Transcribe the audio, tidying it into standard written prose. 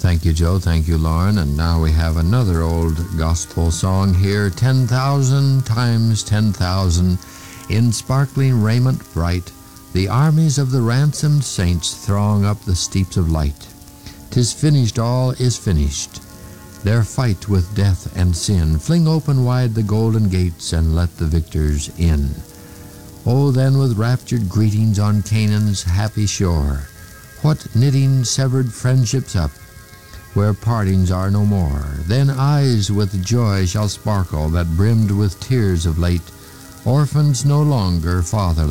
Thank you, Joe. Thank you, Lauren. And now we have another old gospel song here, 10,000 times 10,000. In sparkling raiment bright, the armies of the ransomed saints throng up the steeps of light. 'Tis finished, all is finished. Their fight with death and sin. Fling open wide the golden gates and let the victors in. Oh, then with raptured greetings on Canaan's happy shore, what knitting severed friendships up, where partings are no more. Then eyes with joy shall sparkle that brimmed with tears of late, orphans no longer fatherless.